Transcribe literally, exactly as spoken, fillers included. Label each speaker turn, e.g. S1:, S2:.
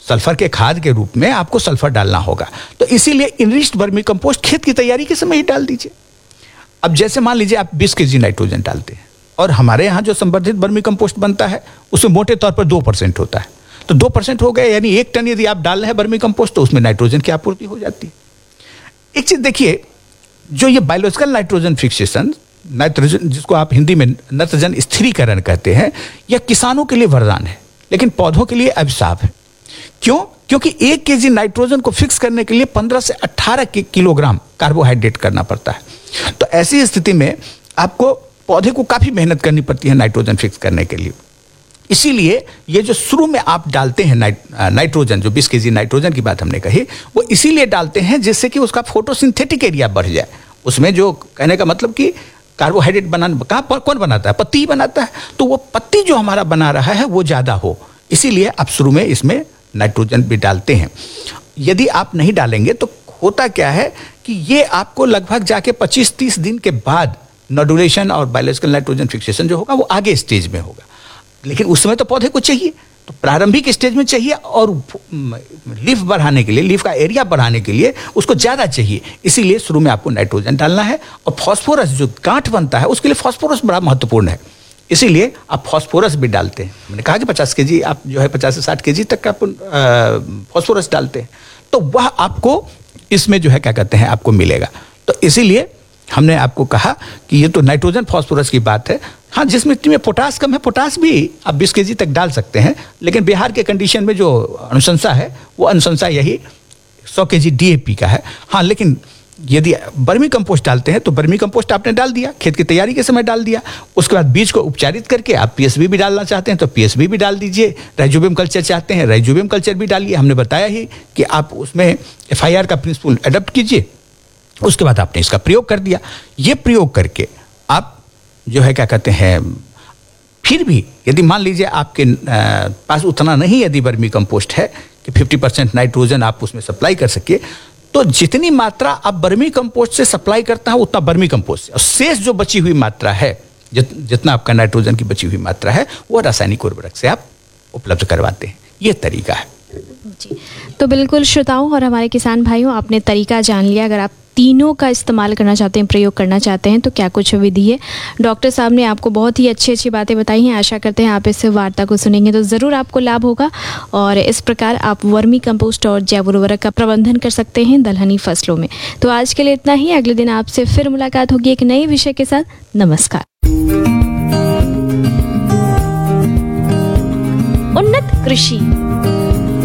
S1: Sulphur के खाद के रूप में आपको सल्फर डालना होगा। तो इसीलिए इनरिच्ड वर्मी कंपोस्ट खेत की तैयारी के समय ही डाल दीजिए। अब जैसे मान लीजिए आप बीस केजी नाइट्रोजन डालते हैं और हमारे यहाँ जो संवर्धित वर्मी कंपोस्ट बनता है उसमें मोटे तौर पर दो परसेंट होता है, तो दो परसेंट हो गए, यानी एक टन यदि आप डाल रहे हैं वर्मी कंपोस्ट तो उसमें नाइट्रोजन की आपूर्ति हो जाती है। एक चीज देखिए, जो ये बायोलॉजिकल नाइट्रोजन फिक्सेशन, नाइट्रोजन जिसको आप हिंदी में नत्रजन स्थिरीकरण कहते हैं, यह किसानों के लिए वरदान है लेकिन पौधों के लिए अभिशाप है। क्यों? क्योंकि एक केजी नाइट्रोजन को फिक्स करने के लिए पंद्रह से अठारह किलोग्राम कार्बोहाइड्रेट करना पड़ता है। तो ऐसी स्थिति में आपको पौधे को काफी मेहनत करनी पड़ती है नाइट्रोजन फिक्स करने के लिए। इसीलिए ये जो शुरू में आप डालते हैं नाइट, नाइट्रोजन, जो बीस केजी नाइट्रोजन की बात हमने कही, वो इसीलिए डालते हैं जिससे कि उसका फोटोसिंथेटिक एरिया बढ़ जाए। उसमें जो कहने का मतलब कि कार्बोहाइड्रेट बनाना कहाँ कौन बनाता है? पत्ती ही बनाता है। तो वो पत्ती जो हमारा बना रहा है वो ज़्यादा हो, इसीलिए आप शुरू में इसमें नाइट्रोजन भी डालते हैं। यदि आप नहीं डालेंगे तो होता क्या है कि ये आपको लगभग जाके पच्चीस तीस दिन के बाद नोडुलेशन और बायोलॉजिकल नाइट्रोजन फिक्सेशन जो होगा वो आगे स्टेज में होगा, लेकिन उस समय तो पौधे को चाहिए, तो प्रारंभिक स्टेज में चाहिए और लीफ बढ़ाने के लिए, लीफ का एरिया बढ़ाने के लिए उसको ज़्यादा चाहिए। इसीलिए शुरू में आपको नाइट्रोजन डालना है। और फास्फोरस जो गांठ बनता है उसके लिए फास्फोरस बड़ा महत्वपूर्ण है, इसीलिए आप फास्फोरस भी डालते हैं। मैंने कहा कि पचास के जी आप जो है पचास से साठ के जी तक का फास्फोरस डालते हैं, तो वह आपको इसमें जो है क्या कहते हैं आपको मिलेगा। तो इसीलिए हमने आपको कहा कि ये तो नाइट्रोजन फास्फोरस की बात है। हाँ, जिस मिट्टी में पोटास कम है, पोटास भी आप बीस केजी तक डाल सकते हैं, लेकिन बिहार के कंडीशन में जो अनुशंसा है वो अनुशंसा यही सौ केजी डीएपी का है। हाँ, लेकिन यदि वर्मी कंपोस्ट डालते हैं तो वर्मी कंपोस्ट आपने डाल दिया, खेत की तैयारी के समय डाल दिया, उसके बाद बीज को उपचारित करके आप पीएसबी भी डालना चाहते हैं तो पीएसबी भी डाल दीजिए, राइजोबियम कल्चर चाहते हैं राइजोबियम कल्चर भी डालिए। हमने बताया ही कि आप उसमें एफआईआर का प्रिंसिपल अडॉप्ट कीजिए, उसके बाद आपने इसका प्रयोग कर दिया। ये प्रयोग करके आप जो है क्या कहते हैं, फिर भी यदि मान लीजिए आपके पास उतना नहीं यदि वर्मी कंपोस्ट है कि पचास परसेंट नाइट्रोजन आप उसमें सप्लाई कर सकिए, तो जितनी मात्रा आप वर्मी कंपोस्ट से सप्लाई करता है उतना वर्मी कंपोस्ट से, और शेष जो बची हुई मात्रा है, जित, जितना आपका नाइट्रोजन की बची हुई मात्रा है वो रासायनिक उर्वरक से आप उपलब्ध करवाते हैं। ये तरीका है
S2: जी। तो बिल्कुल श्रोताओं और हमारे किसान भाइयों, आपने तरीका जान लिया। अगर आप तीनों का इस्तेमाल करना चाहते हैं, प्रयोग करना चाहते हैं, तो क्या कुछ विधि है। डॉक्टर साहब ने आपको बहुत ही अच्छी अच्छी बातें बताई हैं। आशा करते हैं आप इस वार्ता को सुनेंगे तो ज़रूर आपको लाभ होगा और इस प्रकार आप वर्मी कंपोस्ट और जैव उर्वरक का प्रबंधन कर सकते हैं दलहनी फसलों में। तो आज के लिए इतना ही। अगले दिन आपसे फिर मुलाकात होगी एक नए विषय के साथ। नमस्कार।
S3: उन्नत कृषि